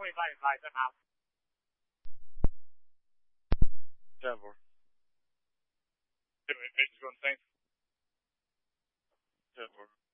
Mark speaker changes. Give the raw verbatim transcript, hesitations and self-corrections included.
Speaker 1: twenty-five and five, somehow.
Speaker 2: ten four.
Speaker 1: Two, eight, going safe.
Speaker 2: ten four.